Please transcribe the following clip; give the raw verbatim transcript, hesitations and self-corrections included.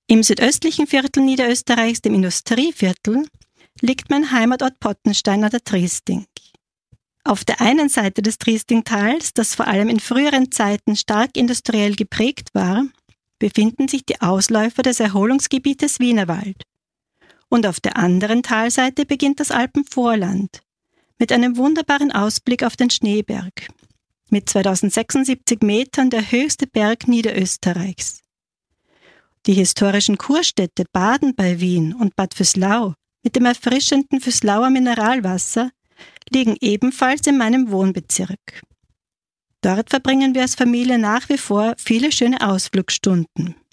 Im südöstlichen Viertel Niederösterreichs, dem Industrieviertel, liegt mein Heimatort Pottenstein an der Triesting. Auf der einen Seite des Triestingtals, das vor allem in früheren Zeiten stark industriell geprägt war, befinden sich die Ausläufer des Erholungsgebietes Wienerwald. Und auf der anderen Talseite beginnt das Alpenvorland mit einem wunderbaren Ausblick auf den Schneeberg, mit zweitausendsechsundsiebzig Metern der höchste Berg Niederösterreichs. Die historischen Kurstädte Baden bei Wien und Bad Vöslau mit dem erfrischenden Vöslauer Mineralwasser liegen ebenfalls in meinem Wohnbezirk. Dort verbringen wir als Familie nach wie vor viele schöne Ausflugsstunden.